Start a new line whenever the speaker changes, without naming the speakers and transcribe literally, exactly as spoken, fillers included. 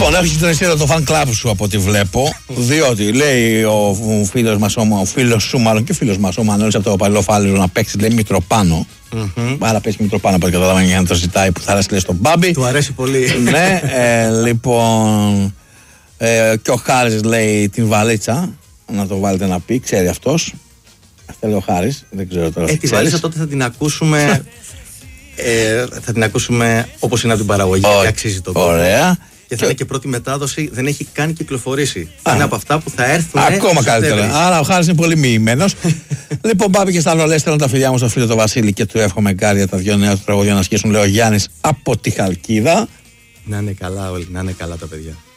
Λοιπόν, έχει συντονιστεί το fan club σου από ό,τι βλέπω. Διότι λέει ο φίλος μας, ο φίλος σου, μάλλον και φίλος μας, ο Μανώλης από το παλαιό Φάληρο να παίξει, λέει Μητροπάνο. Mm-hmm. Άρα παίξει Μητροπάνο από ό,τι καταλαβαίνει για να το ζητάει που θα αρέσει λέει στον Μπάμπη.
Του αρέσει πολύ.
Ναι, ε, λοιπόν. Ε, και ο Χάρης λέει την βαλίτσα. Να το βάλετε να πει, ξέρει αυτός. Αυτό λέει ο Χάρης, δεν ξέρω τώρα.
Ε, τη βαλίτσα τότε θα την ακούσουμε. ε, θα την ακούσουμε όπως είναι από την παραγωγή. Oh, αξίζει το κόμμα.
Ωραία.
Και θα είναι και πρώτη μετάδοση, δεν έχει καν κυκλοφορήσει. Α, είναι από αυτά που θα έρθουν.
Ακόμα καλύτερα. Άρα ο Χάρης είναι πολύ μοιημένος. Λοιπόν, πάμε και στα Λολέ. Στέλνω τα φιλιά μου στο φίλο το Βασίλη και του εύχομαι κάρια τα δυο νέα του τραγωδία να σκίσουν. Λέω Γιάννης από τη Χαλκίδα.
Να είναι καλά όλοι, να είναι καλά τα παιδιά.